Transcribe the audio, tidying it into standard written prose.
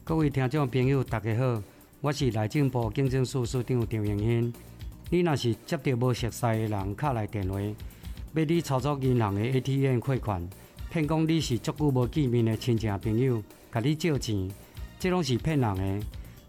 各位听众朋友，大家好，我是内政部警政署署长张荣兴。你若是接到无熟悉的人敲来电话，要你操作银行的 ATM 汇款，骗讲你是足久无见面的亲戚朋友，甲你借钱，这拢是骗人的。